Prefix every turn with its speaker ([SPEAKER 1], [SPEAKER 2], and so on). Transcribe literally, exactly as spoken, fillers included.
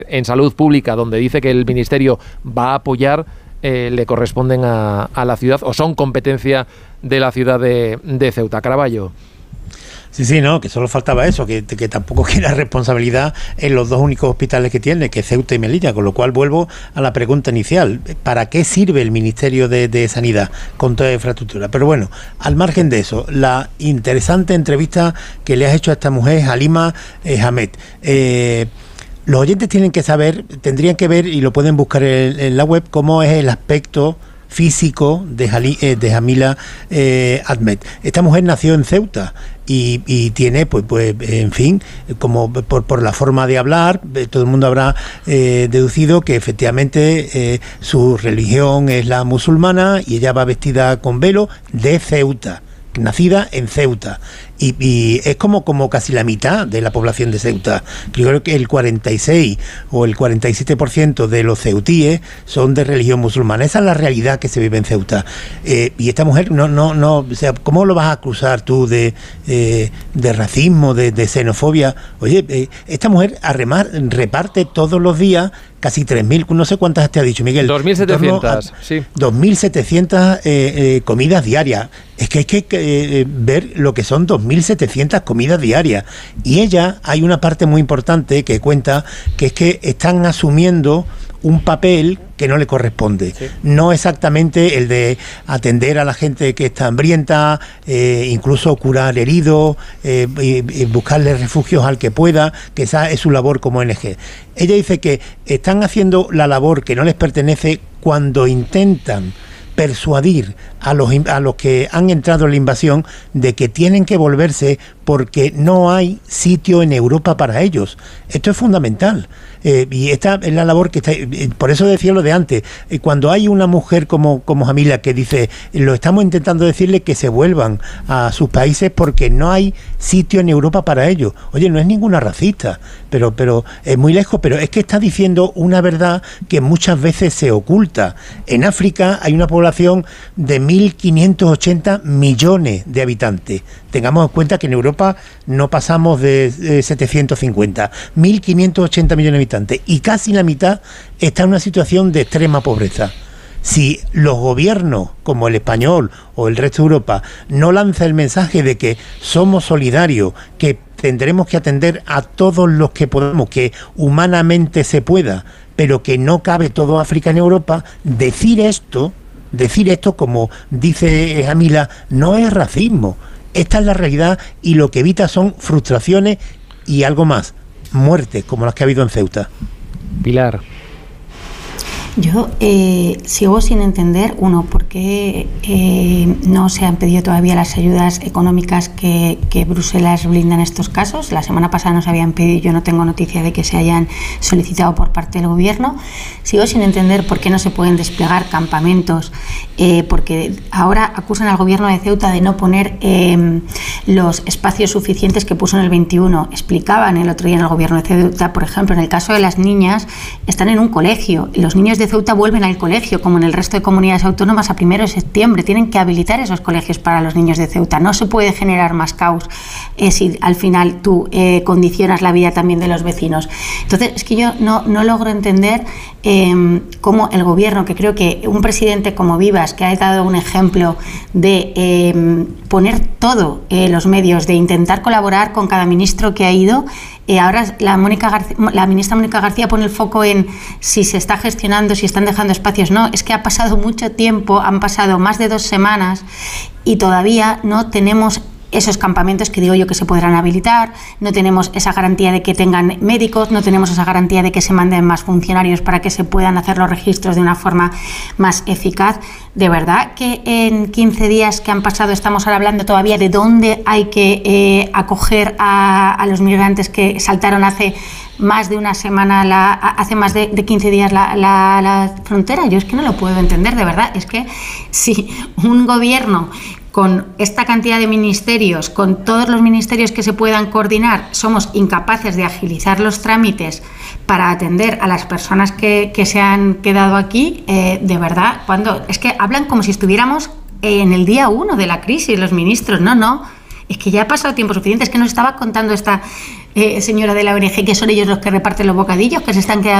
[SPEAKER 1] en salud pública, donde dice que el Ministerio va a apoyar, eh, le corresponden a, a la ciudad o son competencia de la ciudad de, de Ceuta. Caraballo.
[SPEAKER 2] Sí, sí, no, que solo faltaba eso, que, que tampoco quiera responsabilidad en los dos únicos hospitales que tiene, que es Ceuta y Melilla, con lo cual vuelvo a la pregunta inicial, ¿para qué sirve el Ministerio de, de Sanidad con toda la infraestructura? Pero bueno, al margen de eso, la interesante entrevista que le has hecho a esta mujer, Halima eh, Hamed, eh, los oyentes tienen que saber, tendrían que ver, y lo pueden buscar en, en la web, cómo es el aspecto físico de, Jali, eh, de Jamila eh, Ahmed. Esta mujer nació en Ceuta y, y tiene, pues, pues, en fin, como por, por la forma de hablar, eh, todo el mundo habrá eh, deducido que efectivamente eh, su religión es la musulmana y ella va vestida con velo de Ceuta, nacida en Ceuta. Y, y es como, como casi la mitad de la población de Ceuta. Yo creo que el cuarenta y seis o el cuarenta y siete por ciento de los ceutíes son de religión musulmana. Esa es la realidad que se vive en Ceuta. Eh, y esta mujer, no, no, no, o sea, ¿cómo lo vas a acusar tú de, eh, de racismo, de, de xenofobia? Oye, eh, esta mujer arremar, reparte todos los días casi tres mil, no sé cuántas te ha dicho, Miguel.
[SPEAKER 1] dos mil setecientas, sí.
[SPEAKER 2] dos mil setecientas eh, eh, comidas diarias. Es que hay que eh, ver lo que son dos mil setecientas comidas diarias. Y ella, hay una parte muy importante que cuenta, que es que están asumiendo un papel que no le corresponde. Sí. No exactamente el de atender a la gente que está hambrienta, eh, incluso curar heridos, eh, y, y buscarle refugios al que pueda, que esa es su labor como O N G. Ella dice que están haciendo la labor que no les pertenece cuando intentan persuadir a los, a los que han entrado en la invasión de que tienen que volverse porque no hay sitio en Europa para ellos. Esto es fundamental. Eh, y esta es la labor que está, eh, por eso decía lo de antes, eh, cuando hay una mujer como, como Jamila que dice, lo estamos intentando decirle que se vuelvan a sus países porque no hay sitio en Europa para ellos. Oye, no es ninguna racista, pero, pero es muy lejos, pero es que está diciendo una verdad que muchas veces se oculta. En África hay una población de mil quinientos ochenta millones de habitantes. Tengamos en cuenta que en Europa no pasamos de eh, setecientos cincuenta, mil quinientos ochenta millones de habitantes. Y casi la mitad está en una situación de extrema pobreza. Si los gobiernos, como el español o el resto de Europa, no lanzan el mensaje de que somos solidarios, que tendremos que atender a todos los que podamos, que humanamente se pueda, pero que no cabe todo África en Europa, decir esto, decir esto, como dice Jamila, no es racismo. Esta es la realidad y lo que evita son frustraciones y algo más, muertes como las que ha habido en Ceuta.
[SPEAKER 1] Pilar.
[SPEAKER 3] Yo eh, sigo sin entender, uno, por qué eh, no se han pedido todavía las ayudas económicas que, que Bruselas brinda en estos casos. La semana pasada no se habían pedido, yo no tengo noticia de que se hayan solicitado por parte del Gobierno. Sigo sin entender por qué no se pueden desplegar campamentos, eh, porque ahora acusan al Gobierno de Ceuta de no poner eh, los espacios suficientes que puso en el veintiuno. Explicaban el otro día en el Gobierno de Ceuta, por ejemplo, en el caso de las niñas, están en un colegio y los niños de Ceuta vuelven al colegio, como en el resto de comunidades autónomas, a primero de septiembre. Tienen que habilitar esos colegios para los niños de Ceuta. No se puede generar más caos eh, si al final tú eh, condicionas la vida también de los vecinos. Entonces, es que yo no, no logro entender eh, cómo el gobierno, que creo que un presidente como Vivas, que ha dado un ejemplo de eh, poner todo eh, los medios, de intentar colaborar con cada ministro que ha ido, Eh, ahora la, Mónica García, la ministra Mónica García pone el foco en si se está gestionando, si están dejando espacios. No, es que ha pasado mucho tiempo, han pasado más de dos semanas y todavía no tenemos esos campamentos que digo yo que se podrán habilitar, no tenemos esa garantía de que tengan médicos, no tenemos esa garantía de que se manden más funcionarios para que se puedan hacer los registros de una forma más eficaz. ¿De verdad que en quince días que han pasado estamos ahora hablando todavía de dónde hay que eh, acoger a, a los migrantes que saltaron hace más de una semana, la, hace más de, de quince días la, la, la frontera? Yo es que no lo puedo entender, de verdad. Es que si un gobierno con esta cantidad de ministerios, con todos los ministerios que se puedan coordinar, somos incapaces de agilizar los trámites para atender a las personas que, que se han quedado aquí, eh, de verdad, cuando es que hablan como si estuviéramos en el día uno de la crisis, los ministros. No, no, es que ya ha pasado tiempo suficiente. Es que nos estaba contando esta eh, señora de la O N G, que son ellos los que reparten los bocadillos, que se están quedando